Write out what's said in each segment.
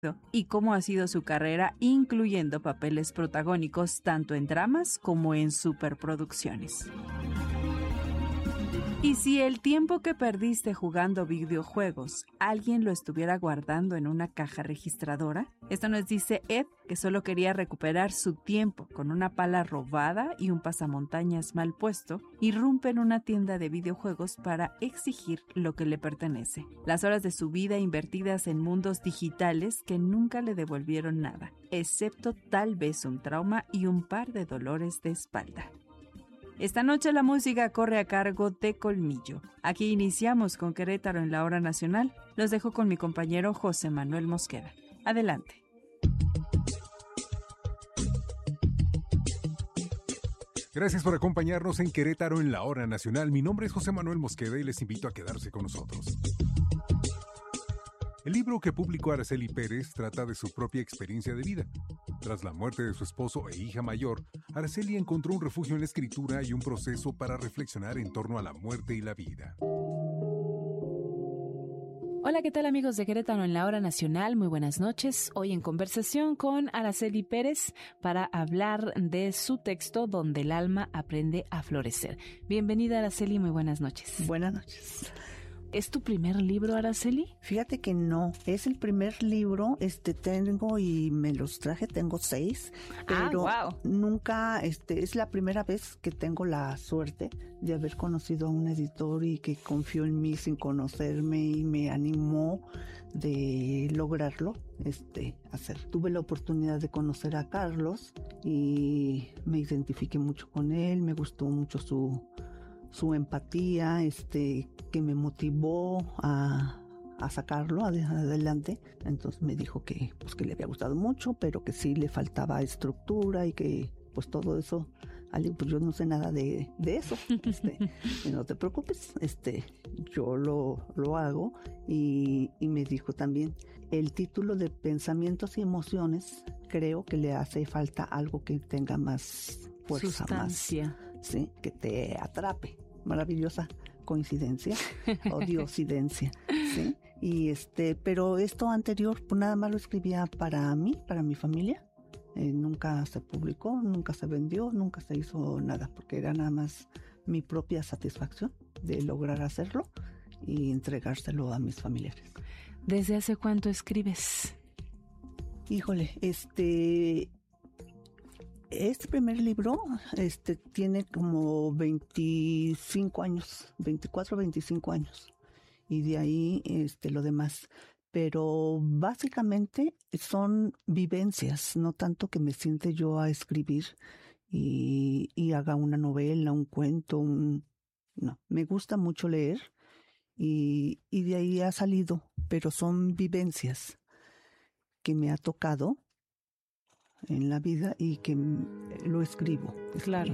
y cómo ha sido su carrera, incluyendo papeles protagónicos tanto en dramas como en superproducciones. Y si el tiempo que perdiste jugando videojuegos alguien lo estuviera guardando en una caja registradora, esto nos dice Ed, que solo quería recuperar su tiempo con una pala robada y un pasamontañas mal puesto, irrumpe en una tienda de videojuegos para exigir lo que le pertenece. Las horas de su vida invertidas en mundos digitales que nunca le devolvieron nada, excepto tal vez un trauma y un par de dolores de espalda. Esta noche la música corre a cargo de Colmillo. Aquí iniciamos con Querétaro en la Hora Nacional. Los dejo con mi compañero José Manuel Mosqueda. Adelante. Gracias por acompañarnos en Querétaro en la Hora Nacional. Mi nombre es José Manuel Mosqueda y les invito a quedarse con nosotros. El libro que publicó Araceli Pérez trata de su propia experiencia de vida. Tras la muerte de su esposo e hija mayor, Araceli encontró un refugio en la escritura y un proceso para reflexionar en torno a la muerte y la vida. Hola, ¿qué tal amigos de Querétaro en la Hora Nacional? Muy buenas noches. Hoy en conversación con Araceli Pérez para hablar de su texto Donde el alma aprende a florecer. Bienvenida Araceli, muy buenas noches. Buenas noches. ¿Es tu primer libro, Araceli? Fíjate que no, es el primer libro, tengo y me los traje, tengo 6, pero wow. Nunca, es la primera vez que tengo la suerte de haber conocido a un editor y que confió en mí sin conocerme y me animó de lograrlo, hacer. Tuve la oportunidad de conocer a Carlos y me identifiqué mucho con él, me gustó mucho su empatía, que me motivó a sacarlo adelante. Entonces me dijo que le había gustado mucho, pero que sí le faltaba estructura y que pues todo eso, pues yo no sé nada de eso. No te preocupes, yo lo hago. Y me dijo también, el título de Pensamientos y Emociones, creo que le hace falta algo que tenga más fuerza, sustancia. Más, sí, que te atrape. Maravillosa coincidencia o diosidencia, ¿sí? Y pero esto anterior, pues nada más lo escribía para mí, para mi familia. Nunca se publicó, nunca se vendió, nunca se hizo nada, porque era nada más mi propia satisfacción de lograr hacerlo y entregárselo a mis familiares. ¿Desde hace cuánto escribes? Híjole, este primer libro tiene como 25 años, 24, 25 años. Y de ahí lo demás. Pero básicamente son vivencias, no tanto que me siente yo a escribir y haga una novela, un cuento, no. Me gusta mucho leer y de ahí ha salido, pero son vivencias que me ha tocado en la vida y que lo escribo. Claro.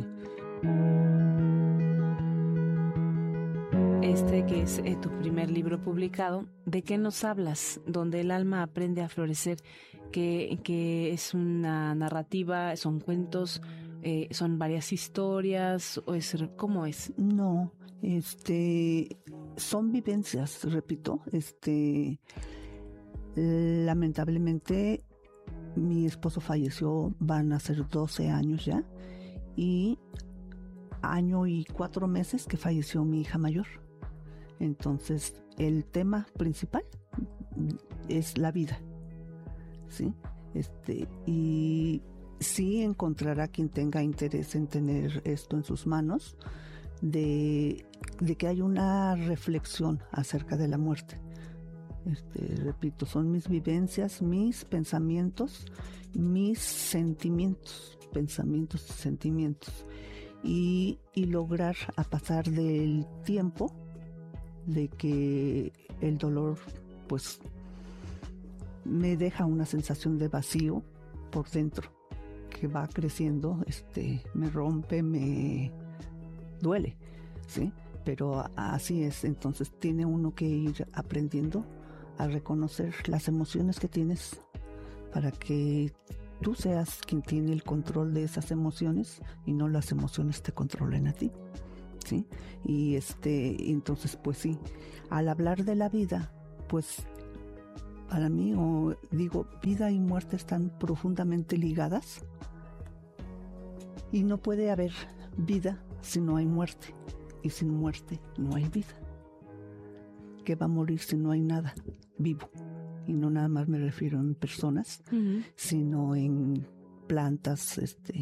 Que es tu primer libro publicado, ¿de qué nos hablas? Donde el alma aprende a florecer, que es una narrativa, son cuentos, son varias historias, o ¿cómo es? No, son vivencias, repito, lamentablemente mi esposo falleció, van a ser 12 años ya, y año y 4 meses que falleció mi hija mayor. Entonces, el tema principal es la vida, ¿sí? Y sí encontrará quien tenga interés en tener esto en sus manos, de que hay una reflexión acerca de la muerte. Repito, son mis vivencias, mis pensamientos, mis sentimientos, pensamientos y sentimientos. Y lograr a pasar del tiempo de que el dolor pues me deja una sensación de vacío por dentro que va creciendo, me rompe, me duele, ¿sí? Pero así es, entonces tiene uno que ir aprendiendo a reconocer las emociones que tienes para que tú seas quien tiene el control de esas emociones y no las emociones te controlen a ti, ¿sí? Y entonces pues sí, al hablar de la vida, pues para mí, vida y muerte están profundamente ligadas y no puede haber vida si no hay muerte, y sin muerte no hay vida. ¿Qué va a morir si no hay nada vivo? Y no nada más me refiero en personas, sino en plantas,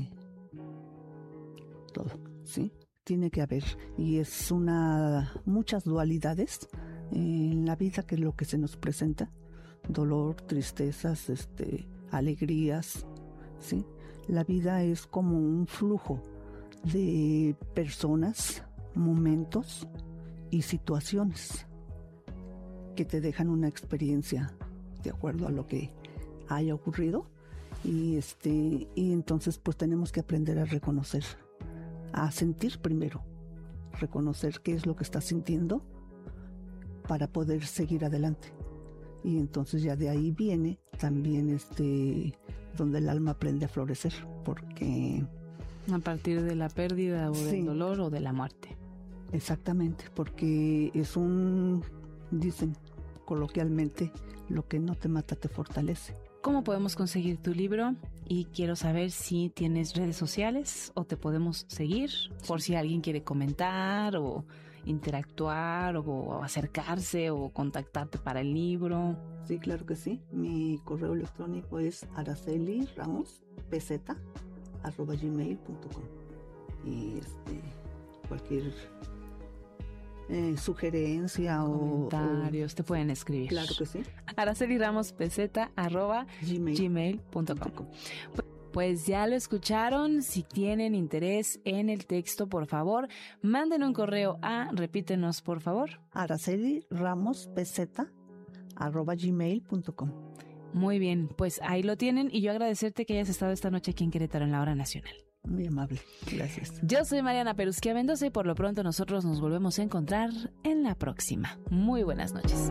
todo, ¿sí? Tiene que haber, y es muchas dualidades en la vida, que es lo que se nos presenta: dolor, tristezas, alegrías, ¿sí? La vida es como un flujo de personas, momentos y situaciones que te dejan una experiencia de acuerdo a lo que haya ocurrido, y entonces pues tenemos que aprender a reconocer, a sentir primero, reconocer qué es lo que estás sintiendo para poder seguir adelante. Y entonces ya de ahí viene también donde el alma aprende a florecer, porque a partir de la pérdida o del dolor o de la muerte. Exactamente, porque dicen coloquialmente, lo que no te mata te fortalece. ¿Cómo podemos conseguir tu libro? Y quiero saber si tienes redes sociales o te podemos seguir, por si alguien quiere comentar o interactuar o acercarse o contactarte para el libro. Sí, claro que sí. Mi correo electrónico es araceliramospz@gmail.com, y cualquier sugerencia comentarios te pueden escribir. Claro que sí. araceliramospz@gmail.com. Pues ya lo escucharon. Si tienen interés en el texto, por favor, manden un correo repítenos por favor. araceliramospz@gmail.com. Muy bien, pues ahí lo tienen, y yo agradecerte que hayas estado esta noche aquí en Querétaro en la Hora Nacional. Muy amable, gracias. Yo soy Mariana Perusquía Mendoza y por lo pronto nosotros nos volvemos a encontrar en la próxima. Muy buenas noches.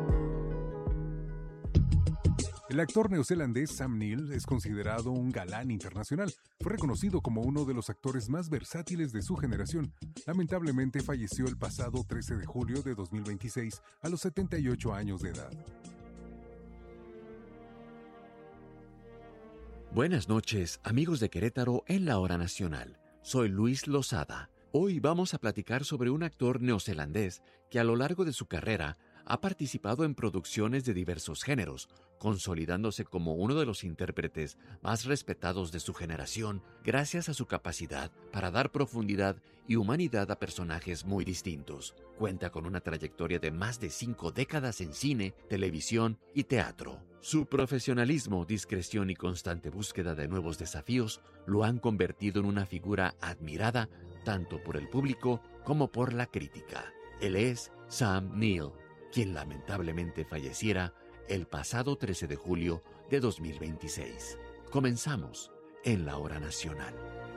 El actor neozelandés Sam Neill es considerado un galán internacional. Fue reconocido como uno de los actores más versátiles de su generación. Lamentablemente falleció el pasado 13 de julio de 2026 a los 78 años de edad. Buenas noches, amigos de Querétaro en la Hora Nacional. Soy Luis Lozada. Hoy vamos a platicar sobre un actor neozelandés que a lo largo de su carrera ha participado en producciones de diversos géneros, consolidándose como uno de los intérpretes más respetados de su generación gracias a su capacidad para dar profundidad y humanidad a personajes muy distintos. Cuenta con una trayectoria de más de 5 décadas en cine, televisión y teatro. Su profesionalismo, discreción y constante búsqueda de nuevos desafíos lo han convertido en una figura admirada tanto por el público como por la crítica. Él es Sam Neill, quien lamentablemente falleciera el pasado 13 de julio de 2026. Comenzamos en la Hora Nacional.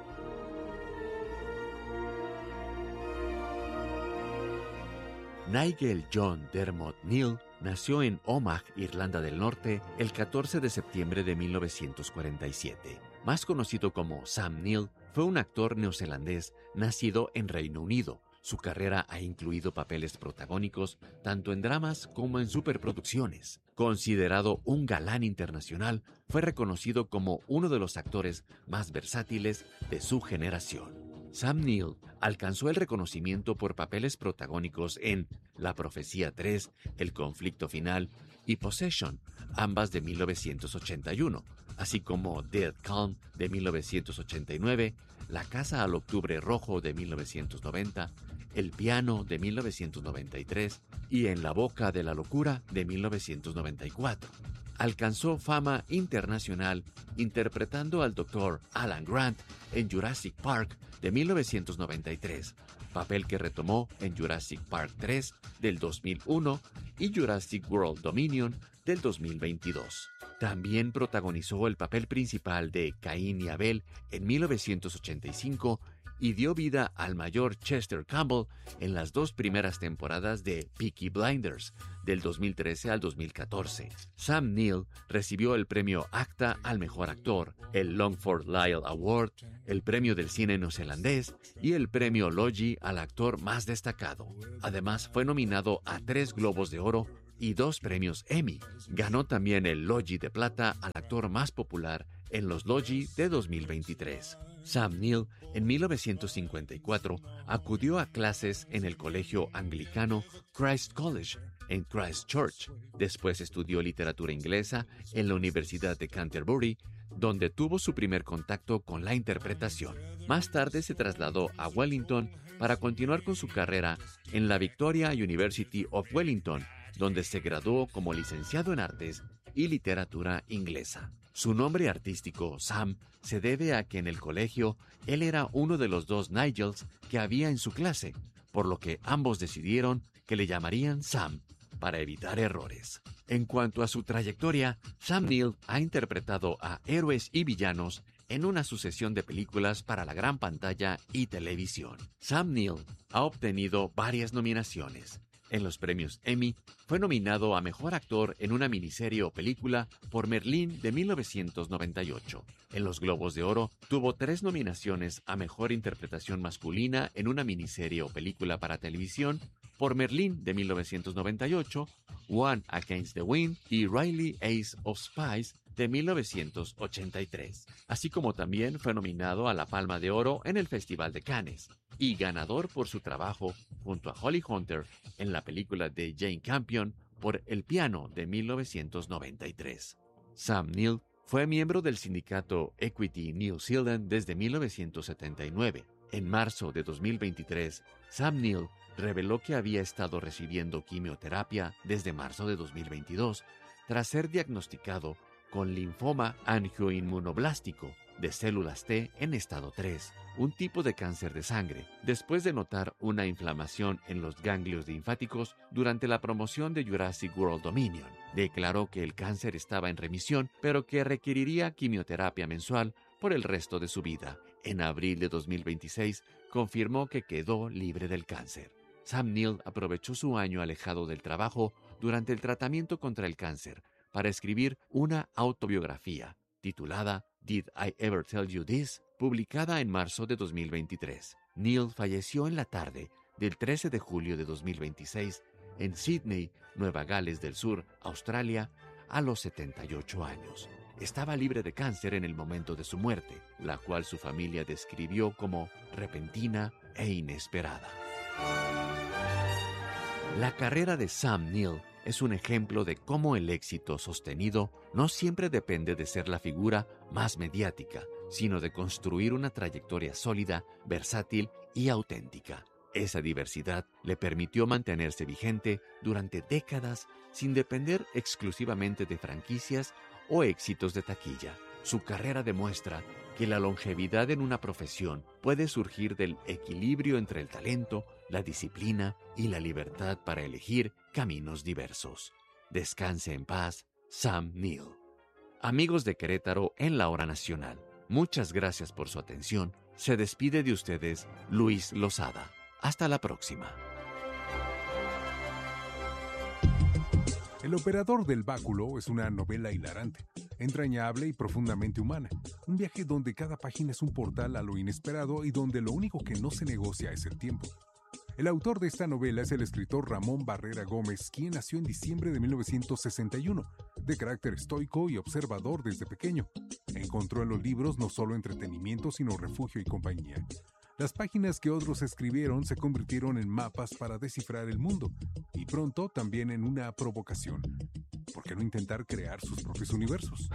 Nigel John Dermot Neill nació en Omagh, Irlanda del Norte, el 14 de septiembre de 1947. Más conocido como Sam Neill, fue un actor neozelandés nacido en Reino Unido. Su carrera ha incluido papeles protagónicos tanto en dramas como en superproducciones. Considerado un galán internacional, fue reconocido como uno de los actores más versátiles de su generación. Sam Neill alcanzó el reconocimiento por papeles protagónicos en La Profecía 3, El Conflicto Final y Possession, ambas de 1981, así como Dead Calm de 1989, La Casa al Octubre Rojo de 1990, El Piano de 1993 y En la Boca de la Locura de 1994. Alcanzó fama internacional interpretando al Dr. Alan Grant en Jurassic Park de 1993, papel que retomó en Jurassic Park 3 del 2001 y Jurassic World Dominion del 2022. También protagonizó el papel principal de Caín y Abel en 1985 y dio vida al mayor Chester Campbell en las 2 primeras temporadas de Peaky Blinders, del 2013 al 2014. Sam Neill recibió el premio ACTA al mejor actor, el Longford Lyell Award, el premio del cine neozelandés y el premio Logie al actor más destacado. Además, fue nominado a 3 Globos de Oro y 2 premios Emmy. Ganó también el Logie de Plata al actor más popular en los Logie de 2023. Sam Neill, en 1954, acudió a clases en el colegio anglicano Christ College, en Christchurch. Después estudió literatura inglesa en la Universidad de Canterbury, donde tuvo su primer contacto con la interpretación. Más tarde se trasladó a Wellington para continuar con su carrera en la Victoria University of Wellington, donde se graduó como licenciado en Artes y Literatura Inglesa. Su nombre artístico, Sam, se debe a que en el colegio él era uno de los 2 Nigels que había en su clase, por lo que ambos decidieron que le llamarían Sam, para evitar errores. En cuanto a su trayectoria, Sam Neill ha interpretado a héroes y villanos en una sucesión de películas para la gran pantalla y televisión. Sam Neill ha obtenido varias nominaciones. En los premios Emmy, fue nominado a Mejor Actor en una miniserie o película por Merlín de 1998. En los Globos de Oro, tuvo 3 nominaciones a Mejor Interpretación Masculina en una miniserie o película para televisión por Merlín de 1998, One Against the Wind y Riley Ace of Spies de 1983, así como también fue nominado a la Palma de Oro en el Festival de Cannes y ganador por su trabajo junto a Holly Hunter en la película de Jane Campion por El piano de 1993. Sam Neill fue miembro del sindicato Equity New Zealand desde 1979. En marzo de 2023, Sam Neill reveló que había estado recibiendo quimioterapia desde marzo de 2022 tras ser diagnosticado con linfoma angioinmunoblástico de células T en estado 3, un tipo de cáncer de sangre, después de notar una inflamación en los ganglios linfáticos durante la promoción de Jurassic World Dominion. Declaró que el cáncer estaba en remisión, pero que requeriría quimioterapia mensual por el resto de su vida. En abril de 2026, confirmó que quedó libre del cáncer. Sam Neill aprovechó su año alejado del trabajo durante el tratamiento contra el cáncer para escribir una autobiografía titulada Did I Ever Tell You This?, publicada en marzo de 2023. Neill falleció en la tarde del 13 de julio de 2026 en Sydney, Nueva Gales del Sur, Australia, a los 78 años. Estaba libre de cáncer en el momento de su muerte, la cual su familia describió como repentina e inesperada. La carrera de Sam Neill es un ejemplo de cómo el éxito sostenido no siempre depende de ser la figura más mediática, sino de construir una trayectoria sólida, versátil y auténtica. Esa diversidad le permitió mantenerse vigente durante décadas sin depender exclusivamente de franquicias o éxitos de taquilla. Su carrera demuestra que la longevidad en una profesión puede surgir del equilibrio entre el talento, la disciplina y la libertad para elegir caminos diversos. Descanse en paz, Sam Neill. Amigos de Querétaro en la Hora Nacional, muchas gracias por su atención. Se despide de ustedes Luis Lozada. Hasta la próxima. El operador del báculo es una novela hilarante, entrañable y profundamente humana. Un viaje donde cada página es un portal a lo inesperado y donde lo único que no se negocia es el tiempo. El autor de esta novela es el escritor Ramón Barrera Gómez, quien nació en diciembre de 1961, de carácter estoico y observador desde pequeño. Encontró en los libros no solo entretenimiento, sino refugio y compañía. Las páginas que otros escribieron se convirtieron en mapas para descifrar el mundo, y pronto también en una provocación. ¿Por qué no intentar crear sus propios universos?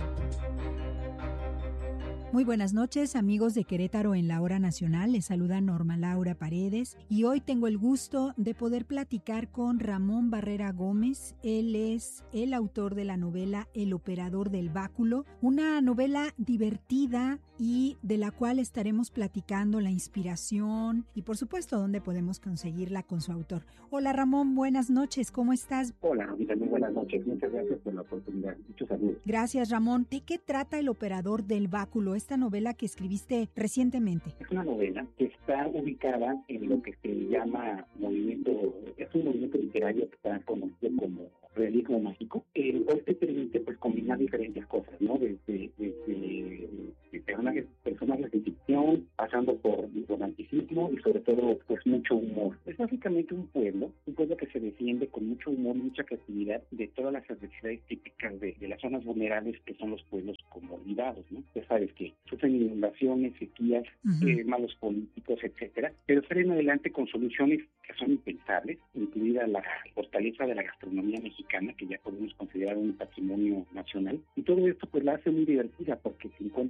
Muy buenas noches, amigos de Querétaro en la Hora Nacional. Les saluda Norma Laura Paredes y hoy tengo el gusto de poder platicar con Ramón Barrera Gómez. Él es el autor de la novela El operador del báculo, una novela divertida y de la cual estaremos platicando la inspiración y por supuesto dónde podemos conseguirla con su autor. Hola Ramón, buenas noches, ¿cómo estás? Hola, Rosita, muy buenas noches. Muchas gracias por la oportunidad. Muchos saludos. Gracias Ramón. ¿De qué trata El operador del báculo? Esta novela que escribiste recientemente. Es una novela que está ubicada en lo que se llama es un movimiento literario que está conocido como realismo mágico, el cual te permite combinar diferentes cosas, ¿no? Desde personajes de ficción, pasando por romanticismo optimismo y sobre todo pues mucho humor. Es básicamente un pueblo que se defiende con mucho humor y mucha creatividad de todas las adversidades típicas de las zonas vulnerables que son los pueblos como olvidados, ¿no? Ya sabes que sufren inundaciones, sequías, malos políticos, etcétera, pero salen adelante con soluciones que son impensables, incluida la fortaleza de la gastronomía mexicana, que ya podemos considerar un patrimonio nacional, y todo esto pues la hace muy divertida porque se encuentra